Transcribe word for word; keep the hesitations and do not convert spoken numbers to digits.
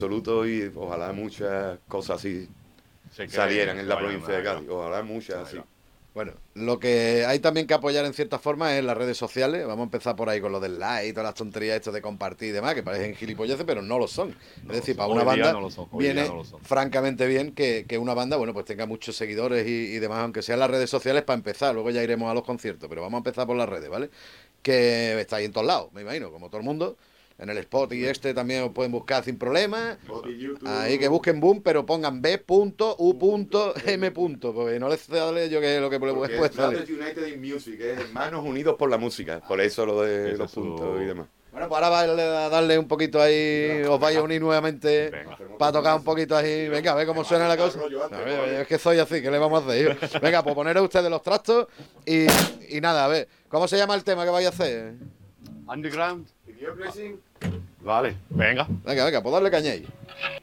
absoluto y ojalá muchas cosas así Se salieran creen, en la se vayan provincia de a- Cádiz. Ojalá muchas así. Bueno, lo que hay también que apoyar en cierta forma es las redes sociales. Vamos a empezar por ahí con lo del like y todas las tonterías esto de compartir y demás, que parecen gilipolleces, pero no lo son. No Es lo decir, son. para una Hoy día banda no lo son, hoy día viene no lo son. francamente bien que, que una banda, bueno, pues tenga muchos seguidores y, y demás, aunque sean las redes sociales para empezar. Luego ya iremos a los conciertos, pero vamos a empezar por las redes, ¿vale? Que está ahí en todos lados, me imagino, como todo el mundo. En el Spot y este también os pueden buscar sin problema. Ahí que busquen Boom, pero pongan B U M. Porque no les sale yo que lo que puede Porque puede es salir. Brothers United in Music, es Hermanos Unidos por la Música. Por eso lo de Ese los es su- puntos y demás. Bueno, pues ahora va a darle un poquito ahí, os vais a unir nuevamente Venga. para tocar un poquito ahí. Venga, a ver cómo suena la cosa. No, es que soy así, ¿qué le vamos a hacer? Yo? Venga, pues poneros ustedes los trastos y, y nada, a ver, ¿cómo se llama el tema que vais a hacer? Underground. Vale, venga. Venga, venga, pues darle caña ahí.